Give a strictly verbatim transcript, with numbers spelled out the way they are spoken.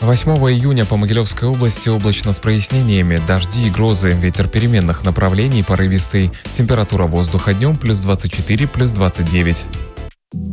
восьмого июня по Могилевской области облачно с прояснениями, дожди и грозы, ветер переменных направлений, порывистый. Температура воздуха днем плюс двадцать четыре, плюс двадцать девять.